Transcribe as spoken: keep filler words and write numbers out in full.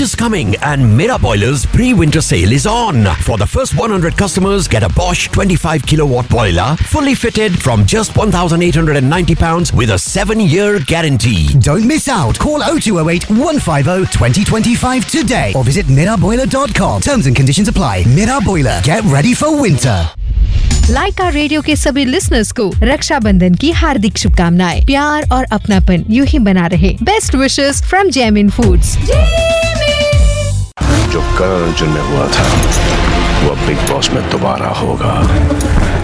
Winter's coming and Mera Boilers pre-winter sale is on. For the first one hundred customers, get a Bosch twenty-five kilowatt boiler, fully fitted from just one thousand eight hundred ninety pounds with a seven-year guarantee. Don't miss out. Call oh two oh eight, one five oh, two oh two five today or visit mira boiler dot com. Terms and conditions apply. Mira Boiler. Get ready for winter. Lyca radio के सभी listeners को रक्षाबंधन की हार्दिक शुभकामनाएं। प्यार और अपनापन यूं ही बना रहे। Best wishes from Jaimin foods. जो करण अर्जुन में हुआ था वो बिग बॉस में दोबारा होगा।